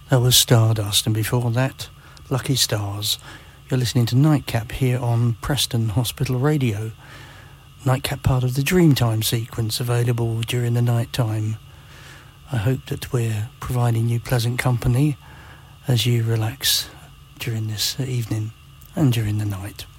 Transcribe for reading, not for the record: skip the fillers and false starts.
That was Stardust, and before that, Lucky Stars. You're listening to Nightcap here on Preston Hospital Radio. Nightcap, part of the Dreamtime sequence, available during the night time. I hope that we're providing you pleasant company as you relax during this evening and during the night.